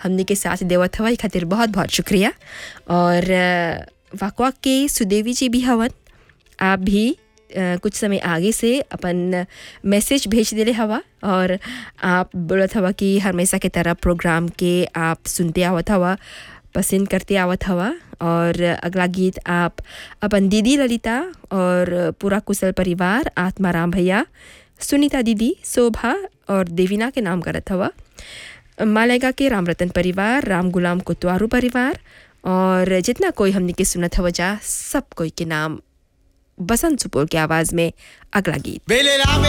हमने के साथ देवत हवा खातिर बहुत बहुत शुक्रिया। और वाकवा के सुदेवी जी भी हवन, आप भी कुछ समय आगे से अपन मैसेज भेज दिले हवा और आप बोलत हवा कि हमेशा की तरह प्रोग्राम के आप सुनते आवत हवा, पसंद करते आवत हवा। और अगला गीत आप अपन दीदी ललिता और पूरा कुशल परिवार, आत्माराम भैया, सुनीता दीदी, शोभा और देवीना के नाम करत हवा। मालेगा के राम रतन परिवार, राम गुलाम कोतवारू परिवार और जितना कोई हमने के सुनत हवा जा, सब कोई के नाम बसंत सुपोल की आवाज़ में अगला गीत।